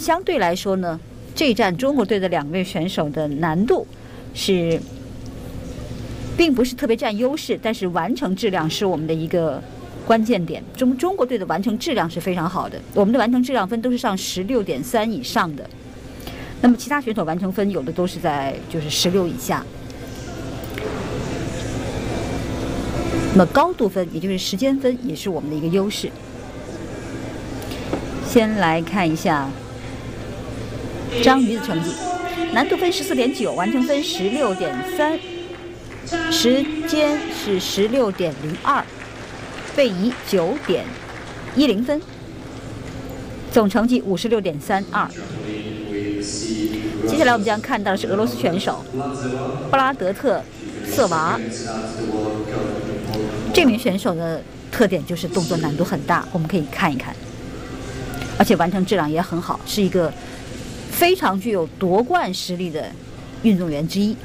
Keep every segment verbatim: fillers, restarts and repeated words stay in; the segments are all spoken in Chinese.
相对来说呢，这一站中国队的两位选手的难度是并不是特别占优势，但是完成质量是我们的一个关键点。中中国队的完成质量是非常好的，我们的完成质量分都是上十六点三以上的，那么其他选手完成分有的都是在就是十六以下。那么高度分，也就是时间分，也是我们的一个优势。先来看一下张瑜的成绩，难度分十四点九，完成分十六点三，时间是十六点零二，位移九点一零分，总成绩五十六点三二。接下来我们将看到的是俄罗斯选手布拉德特瑟娃。这名选手的特点就是动作难度很大，我们可以看一看，而且完成质量也很好，是一个非常具有夺冠实力的运动员之一。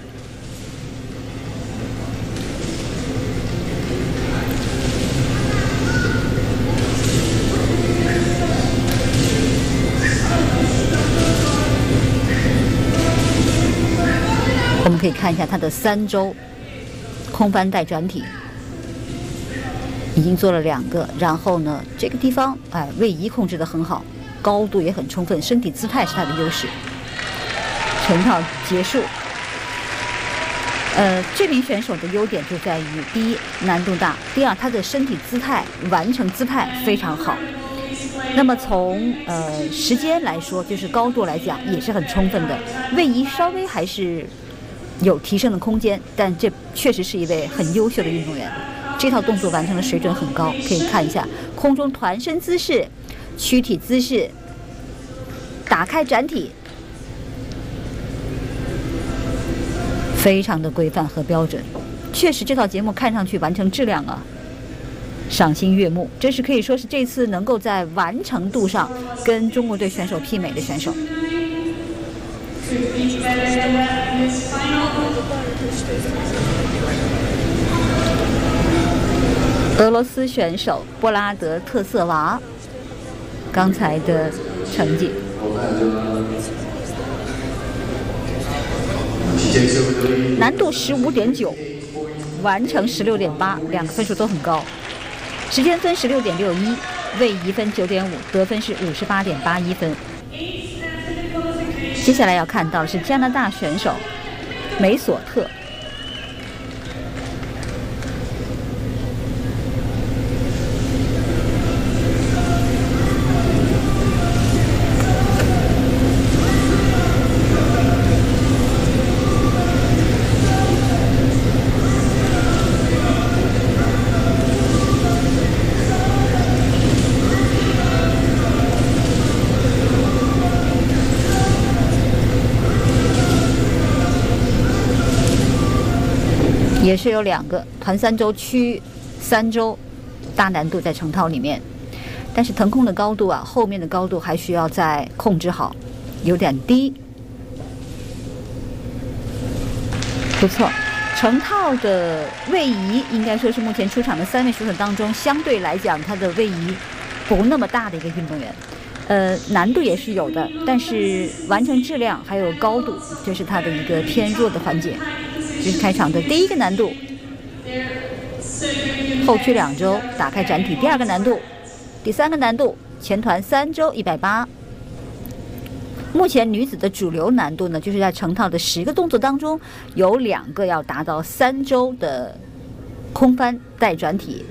我们可以看一下他的三周空翻带转体。已经做了两个，然后呢，这个地方哎，位移控制得很好，高度也很充分，身体姿态是他的优势。全套结束。呃，这名选手的优点就在于：第一，难度大；第二，他的身体姿态、完成姿态非常好。那么从呃时间来说，就是高度来讲也是很充分的，位移稍微还是有提升的空间，但这确实是一位很优秀的运动员。这套动作完成的水准很高，可以看一下空中团身姿势、躯体姿势、打开展体，非常的规范和标准。确实，这套节目看上去完成质量啊，赏心悦目。这是可以说是这次能够在完成度上跟中国队选手媲美的选手。俄罗斯选手布拉德特瑟娃刚才的成绩，难度十五点九，完成十六点八，两个分数都很高。时间分十六点六一，位移分九点五，得分是五十八点八一分。接下来要看到的是加拿大选手梅索特。也是有两个团三周、区三周大难度在成套里面，但是腾空的高度啊，后面的高度还需要再控制好，有点低。不错，成套的位移应该说是目前出场的三位选手当中，相对来讲他的位移不那么大的一个运动员。呃，难度也是有的，但是完成质量还有高度，这是他的一个偏弱的环节。这是开场的第一个难度，后区两周打开展体；第二个难度，第三个难度前团三周一百八。目前女子的主流难度呢，就是在成套的十个动作当中，有两个要达到三周的空翻带转体。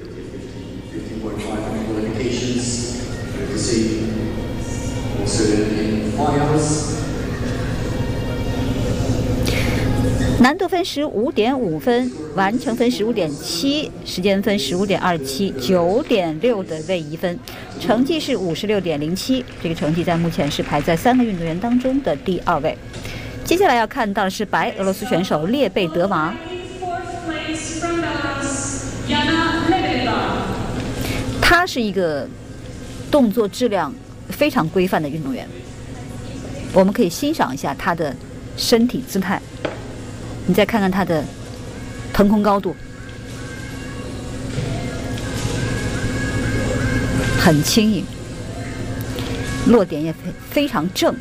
难度分十五点五分，完成分十五点七，时间分十五点二七，九点六的位移分，成绩是五十六点零七。这个成绩在目前是排在三个运动员当中的第二位。接下来要看到的是白俄罗斯选手列贝德娃，他是一个动作质量非常规范的运动员。我们可以欣赏一下他的身体姿态。你再看看他的腾空高度，很轻盈，落点也非常正。